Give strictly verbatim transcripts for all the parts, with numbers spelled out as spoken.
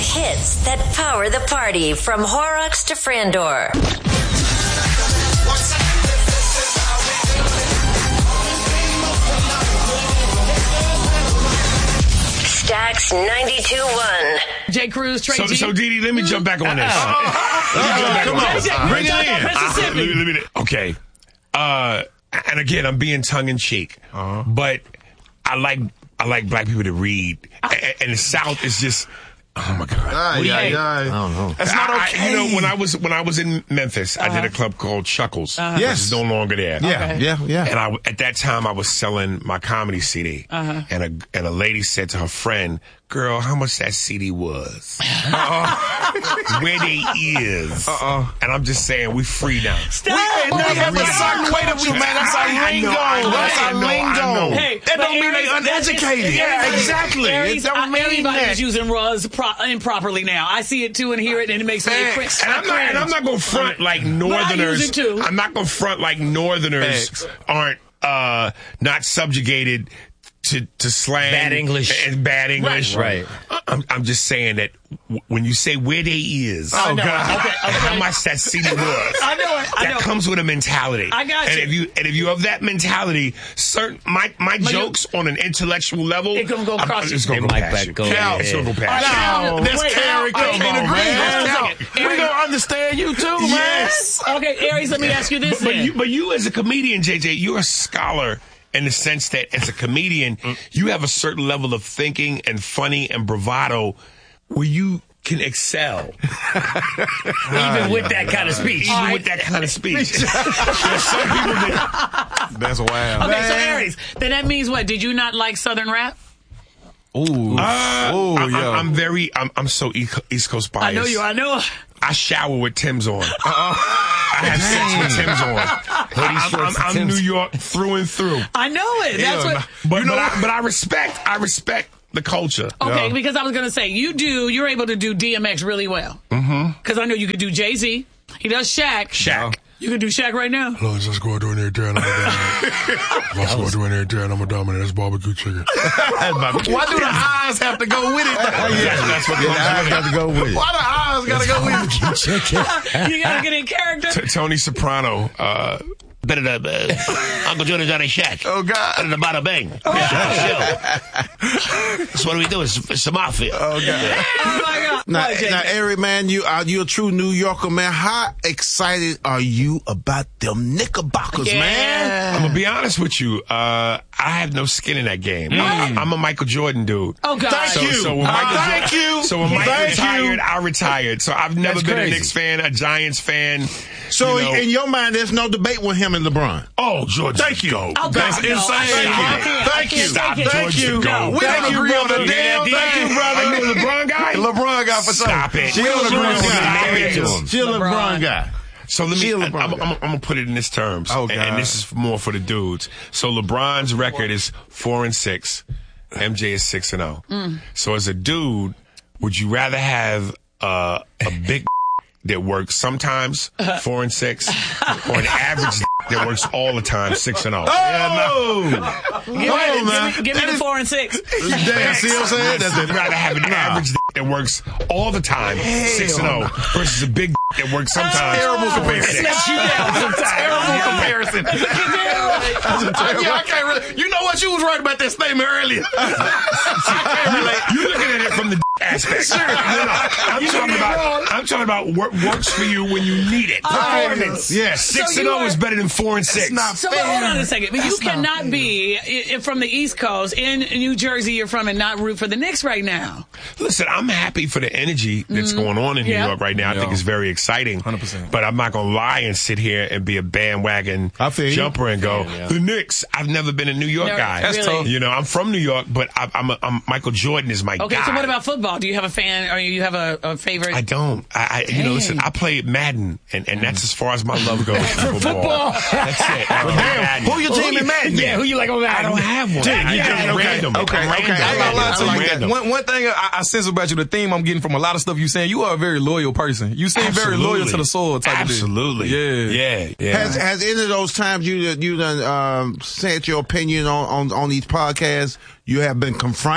hits that power the party from Horrocks to Frandor. Stax ninety-two point one. J. Cruz, Trey So, G. so Didi, let me jump back on this. Uh, uh, uh, Come on. J- Bring it J- in. Mississippi. Uh, let me- let me- Okay. Uh, and again, I'm being tongue in cheek, uh-huh. but I like I like black people to read, and, and the South is just. Oh my God! Aye, What do you aye, hate? aye. I don't know. That's not I- okay. I, you know, when I was when I was in Memphis, Uh-huh. I did a club called Chuckles. Uh-huh. Which Yes. is no longer there. Yeah, Okay. yeah, yeah. And I, at that time, I was selling my comedy C D, Uh-huh. and a and a lady said to her friend, "Girl, how much that C D was? Where they is?" Uh-uh. And I'm just saying, we free now. Stop. We, we have a certain way that we, man, that's our I- I know, lingo. I know, That's I our know, I know. lingo. Hey, that but don't mean they Aries, that's- uneducated. it's- Yeah, Aries- exactly. Aries, It don't uh, mean everybody's that. using "was" pro- improperly now. I see it too and hear it, and it makes me Facts. cringe. And I'm not, and I'm not gonna front like Northerners. use it too. I'm not gonna front like Northerners Facts. aren't uh, not subjugated to to slang, Bad English. and bad English. Right. I'm, I'm just saying that w- when you say where they is, I know. God, Okay, and how okay. much that city was. I know it. I That know. comes with a mentality. I got and you. if you and if you have that mentality, certain my my you- jokes on an intellectual level, It gonna go I'm- across it's you. gonna It go might past back you. go Yeah, ahead. it's gonna go All past right, you. No, Wait, that's wait, Terry. I Come can't on, agree. man. Hold on a We second. gonna understand you too, man. Yes. Okay, Aries, let me ask you this But then. you, but you as a comedian, J J, you're a scholar in the sense that as a comedian, you have a certain level of thinking and funny and bravado where you can excel. Even with that kind of speech. Even with that kind of speech. There's some people that, That's wild. Okay, so Aries, then that means what? Did you not like Southern rap? Ooh, uh, ooh, I, yo. I, I'm very, I'm, I'm so E- East Coast biased. I know you. I know. I shower with Tim's on. I have sex with Tim's on. Hoodie, I'm, shorts, I'm, and I'm Tim's. New York through and through. I know it. That's Hell what. But, You know but, I, what? but I respect, I respect the culture. Okay, Yeah. because I was gonna say you do. You're able to do D M X really well. Mm-hmm. Because I know you could do Jay Z. He does Shaq. Shaq. You can do Shaq right now. Let's just go out there and there and I'm a dominate. Let's go out there and there and I'm a dominate. That's barbecue chicken. Why do the eyes have to go with it? Yeah, that's what Yeah, comes the eyes with it. got to go with it. Why the eyes got to go with it? You gotta get in character. T- Tony Soprano, uh, better than uh, Uncle Johnny's on a shack. Oh, God. Better than Bada Bang. That's what we do. It's, it's a mafia. Oh, God. Oh my God. Now, What, Jay? now, Ari, man, you are you a true New Yorker, man. How excited are you about them Knickerbockers, Yeah. man? I'm gonna be honest with you. Uh, I have no skin in that game. I, I'm a Michael Jordan dude. Oh God. Thank So, you. so when Uh, Michael thank Jo- you. So when Michael Thank retired, you. I retired. So I've never That's been crazy. a Knicks fan, a Giants fan. So you know. in your mind, there's no debate with him and LeBron. Oh, George, Thank you. Go. Oh, God, That's no. insane. I can't- I can't- I Thank can't you. take it. Thank you. No. We Thank don't you, agree on the brother. damn Yeah, thing, yeah. brother. Are you a LeBron guy? LeBron guy for sure. Stop it. She a LeBron LeBron's guy. married to him. She a LeBron LeBron. guy. So let me. She a I, I'm, LeBron I'm, guy. I'm gonna put it in this terms, Oh, and, God. and this is more for the dudes. So LeBron's record is four and six. M J is six and zero. So as a dude, would you rather have uh, a big that works sometimes four and six, or an average that works all the time six and zero? Oh! Give me, Oh, give man. me, give me That the is- four and six. Damn, see what I'm saying? That's I'd it. rather have an average that works all the time, six and zero, versus a big that works sometimes. Terrible four and comparison. six. Let you down sometimes. Terrible comparison. Yeah, I can't really. You know what? You was right about that statement earlier. I can't relate. You're looking at it from the aspect. No, no, I'm talking about. I'm talking about what works for you when you need it. Performance. Yes. Six So and you zero are- is better than four and six. not So but fair. hold on a second. But you That's not cannot fair. be i- i- from the East Coast in New Jersey. You're from and not root for the Knicks right now. Listen, I'm happy for the energy that's going on in New Yeah. York right now. I think Yeah. it's very exciting. one hundred percent. But I'm not gonna lie and sit here and be a bandwagon I feel you. jumper and go the Knicks. I've never been a New York No, guy. That's really? tough. You know, I'm from New York, but I, I'm, a, I'm Michael Jordan is my Okay, guy. so what about football? Do you have a fan or you have a, a favorite? I don't. I, I you know, listen, I played Madden, and, and that's as far as my love goes for football. That's it. I play Madden. Who your team in Madden? Yeah, who you like on that? I don't have one. I, yeah, I'm okay, random. okay, I'm okay. random. I ain't gonna lie to I'm you. random. One, one thing I, I sense about you, the theme I'm getting from a lot of stuff you saying, you are a very loyal person. You seem very loyal to the soil type Absolutely. of thing. Yeah. Yeah. Yeah. Has has any of those times you you done um, said your opinion on, on on these podcasts, you have been confronted?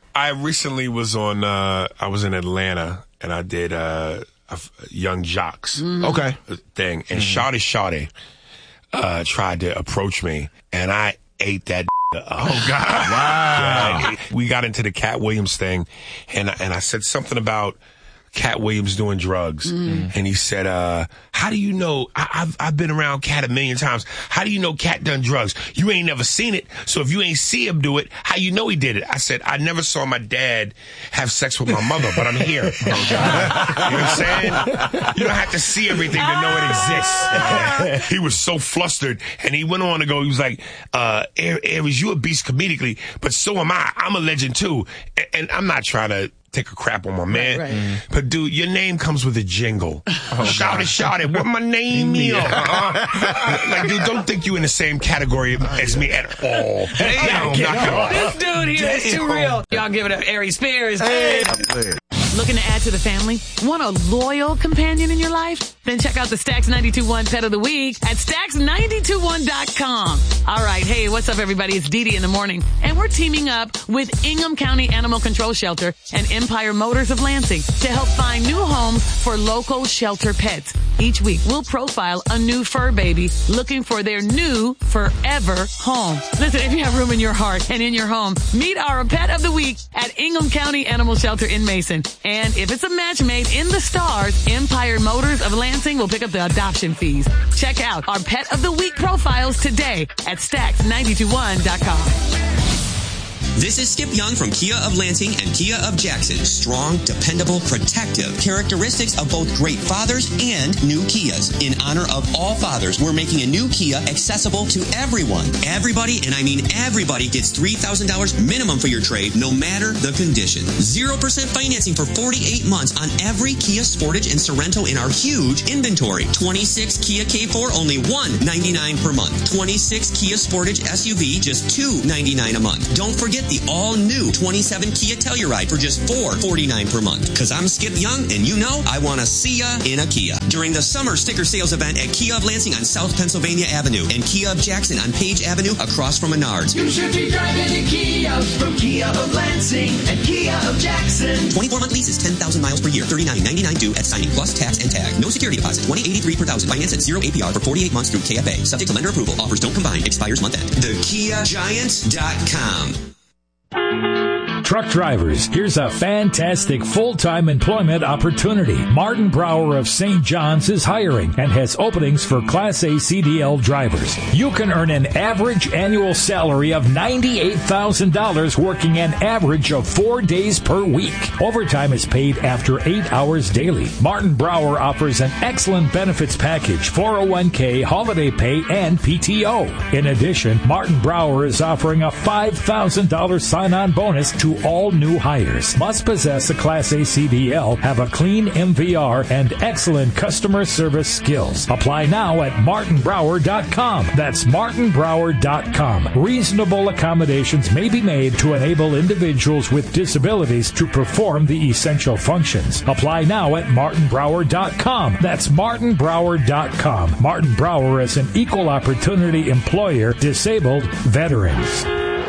I recently was on, uh, I was in Atlanta and I did uh, a, a Young Jocks Okay. thing. And Shawty Shawty uh, tried to approach me and I ate that. Oh, God. Wow. Yeah, we got into the Cat Williams thing and, and I said something about Cat Williams doing drugs. Mm. And he said, uh, how do you know, I, I've, I've been around Cat a million times. How do you know Cat done drugs? You ain't never seen it. So if you ain't see him do it, how you know he did it? I said, I never saw my dad have sex with my mother, but I'm here. Oh, God. You know what I'm saying? You don't have to see everything to know it exists. He was so flustered. And he went on to go, he was like, uh, Aries, you a beast comedically, but so am I. I'm a legend too. And, and I'm not trying to take a crap on my man. Right, right. But dude, your name comes with a jingle. Oh, shout it, shout it. What my name is? Uh-huh. Like, dude, don't think you in the same category as me at all. Damn, Damn. This dude here Damn. is too real. Y'all give it up, Aries Spears. Hey. Looking to add to the family? Want a loyal companion in your life? Then check out the Stacks ninety-two point one Pet of the Week at stacks nine two one dot com. All right. Hey, what's up, everybody? It's Dee Dee in the morning. And we're teaming up with Ingham County Animal Control Shelter and Empire Motors of Lansing to help find new homes for local shelter pets. Each week, we'll profile a new fur baby looking for their new forever home. Listen, if you have room in your heart and in your home, meet our Pet of the Week at Ingham County Animal Shelter in Mason. And if it's a match made in the stars, Empire Motors of Lansing will pick up the adoption fees. Check out our Pet of the Week profiles today at stacks nine two one dot com. This is Skip Young from Kia of Lansing and Kia of Jackson. Strong, dependable, protective. Characteristics of both great fathers and new Kias. In honor of all fathers, we're making a new Kia accessible to everyone. Everybody, and I mean everybody, gets three thousand dollars minimum for your trade, no matter the condition. zero percent financing for forty-eight months on every Kia Sportage and Sorento in our huge inventory. twenty-six Kia K four, only one hundred ninety-nine dollars per month. twenty-six Kia Sportage S U V, just two hundred ninety-nine dollars a month. Don't forget the all-new twenty-seven Kia Telluride for just four hundred forty-nine dollars per month. Because I'm Skip Young, and you know I want to see ya in a Kia. During the summer sticker sales event at Kia of Lansing on South Pennsylvania Avenue and Kia of Jackson on Page Avenue across from Menards. You should be driving a Kia from Kia of Lansing and Kia of Jackson. twenty-four month leases, ten thousand miles per year, thirty-nine ninety-nine due at signing plus tax and tag. No security deposit, twenty eighty-three per thousand. Finance at zero A P R for forty-eight months through K F A. Subject to lender approval. Offers don't combine. Expires month end. the kia giant dot com. Truck drivers, here's a fantastic full-time employment opportunity. Martin Brower of Saint John's is hiring and has openings for Class A C D L drivers. You can earn an average annual salary of ninety-eight thousand dollars working an average of four days per week. Overtime is paid after eight hours daily. Martin Brower offers an excellent benefits package, four oh one k, holiday pay, and P T O. In addition, Martin Brower is offering a five thousand dollars sign-on bonus to all new hires. Must possess a Class A C D L, have a clean M V R, and excellent customer service skills. Apply now at martin brower dot com. That's martin brower dot com. Reasonable accommodations may be made to enable individuals with disabilities to perform the essential functions. Apply now at martin brower dot com. That's martin brower dot com. Martin Brower is an equal opportunity employer, disabled veterans.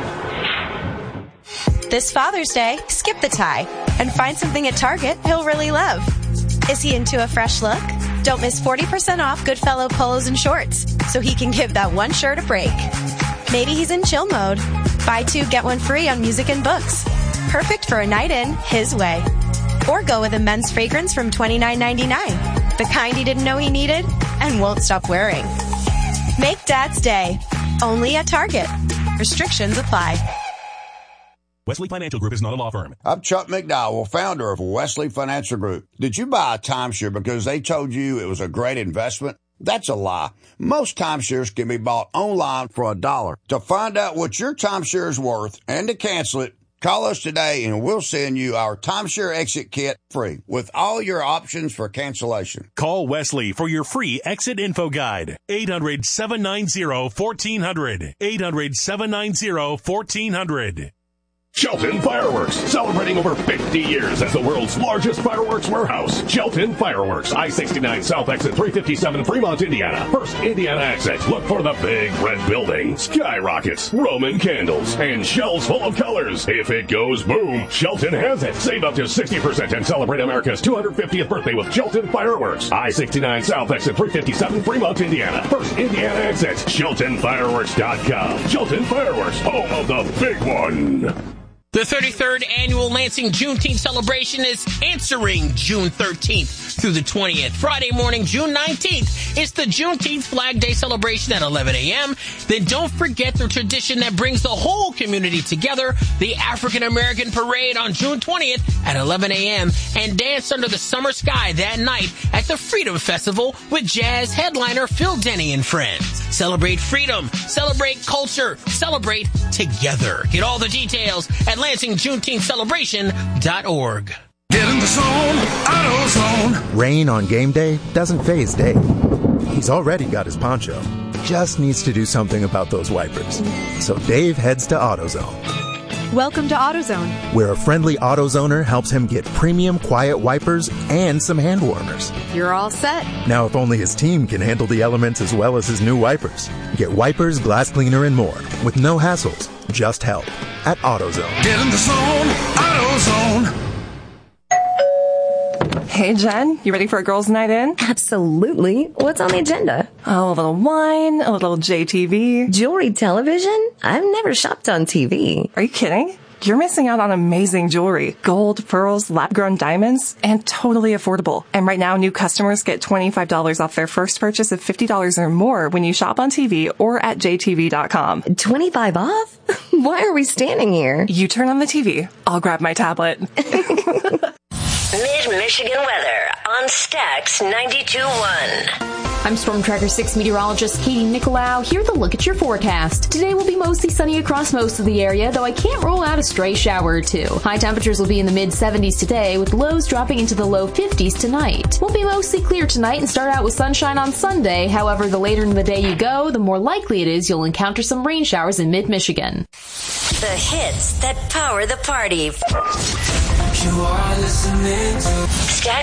This Father's Day, skip the tie and find something at Target he'll really love. Is he into a fresh look? Don't miss forty percent off Goodfellow polos and shorts so he can give that one shirt a break. Maybe he's in chill mode. Buy two, get one free on music and books. Perfect for a night in his way. Or go with a men's fragrance from twenty-nine ninety-nine, the kind he didn't know he needed and won't stop wearing. Make Dad's Day. Only at Target. Restrictions apply. Wesley Financial Group is not a law firm. I'm Chuck McDowell, founder of Wesley Financial Group. Did you buy a timeshare because they told you it was a great investment? That's a lie. Most timeshares can be bought online for a dollar. To find out what your timeshare is worth and to cancel it, call us today and we'll send you our timeshare exit kit free with all your options for cancellation. Call Wesley for your free exit info guide. eight hundred, seven nine zero, one four zero zero. eight hundred, seven nine zero, one four zero zero. Shelton Fireworks, celebrating over fifty years as the world's largest fireworks warehouse. Shelton Fireworks, I sixty-nine South Exit three fifty-seven, Fremont, Indiana. First Indiana exit. Look for the big red building, skyrockets, Roman candles, and shells full of colors. If it goes boom, Shelton has it. Save up to sixty percent and celebrate America's two hundred fiftieth birthday with Shelton Fireworks. I sixty-nine South Exit three fifty-seven, Fremont, Indiana. First Indiana exit. Shelton Fireworks dot com. Shelton Fireworks, home of the big one. The thirty-third annual Lansing Juneteenth celebration is answering June thirteenth through the twentieth. Friday morning, June nineteenth, is the Juneteenth Flag Day celebration at eleven a.m. Then don't forget the tradition that brings the whole community together, the African American Parade on June twentieth at eleven a.m. and dance under the summer sky that night at the Freedom Festival with jazz headliner Phil Denny and friends. Celebrate freedom, celebrate culture, celebrate together. Get all the details at Lansing Juneteenth Celebration dot org. Get in the zone, AutoZone. Rain on game day doesn't faze Dave. He's already got his poncho. Just needs to do something about those wipers. So Dave heads to AutoZone. Welcome to AutoZone, where a friendly AutoZoner helps him get premium quiet wipers and some hand warmers. You're all set. Now, if only his team can handle the elements as well as his new wipers. Get wipers, glass cleaner, and more with no hassles, just help at AutoZone. Get in the zone, AutoZone. Hey, Jen, you ready for a girls' night in? Absolutely. What's on the agenda? Oh, a little wine, a little J T V. Jewelry television? I've never shopped on T V. Are you kidding? You're missing out on amazing jewelry. Gold, pearls, lab-grown diamonds, and totally affordable. And right now, new customers get twenty-five dollars off their first purchase of fifty dollars or more when you shop on T V or at J T V dot com. twenty-five off? Why are we standing here? You turn on the T V. I'll grab my tablet. Mid-Michigan weather on Stax ninety-two point one. I'm Storm Tracker six meteorologist Katie Nicolau. Here to look at your forecast. Today will be mostly sunny across most of the area, though I can't rule out a stray shower or two. High temperatures will be in the mid seventies today, with lows dropping into the low fifties tonight. We'll be mostly clear tonight and start out with sunshine on Sunday. However, the later in the day you go, the more likely it is you'll encounter some rain showers in mid-Michigan. The hits that power the party. You are listening to Stax